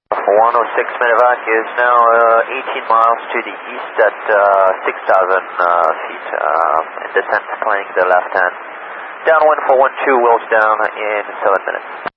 106 medevac is now 18 miles to the east at 6,000 feet. In descent, playing the left hand. Downwind for 12, wheels down in 7 minutes.